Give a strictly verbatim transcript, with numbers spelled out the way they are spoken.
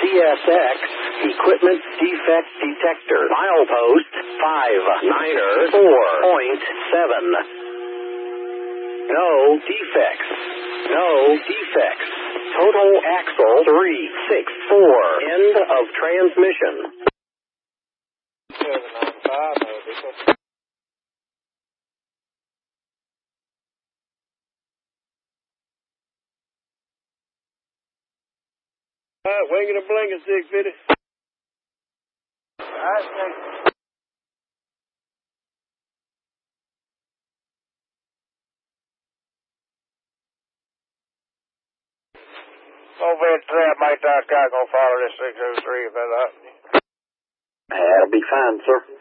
C S X Equipment Defect Detector. Milepost five niner four point seven. No defects. No defects. Total axle three six four. End of transmission. seven nine five, maybe. All right, wing it a blinking six fifty. All right, thank you. Over at trap, my dark guy gonna follow this six oh three if that happens. That'll be fine, sir.